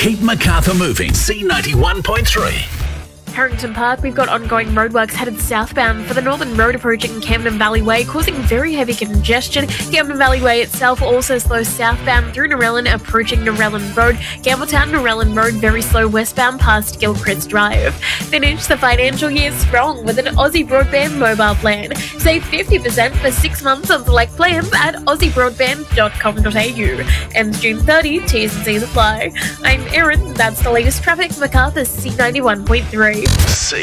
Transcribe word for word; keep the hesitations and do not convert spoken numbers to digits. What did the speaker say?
Keep Macarthur moving. C ninety-one point three. Harrington Park, we've got ongoing roadworks headed southbound for the Northern Road approaching Camden Valley Way, causing very heavy congestion. Camden Valley Way itself also slow southbound through Narellan, approaching Narellan Road. Campbelltown Narellan Road, very slow westbound past Gilchrist Drive. Finish the financial year strong with an Aussie Broadband mobile plan. Save fifty percent for six months on select plans at aussie broadband dot com dot a u. Ends June thirtieth, T's and C's apply. I'm Erin, that's the latest traffic, Macarthur C ninety-one point three. C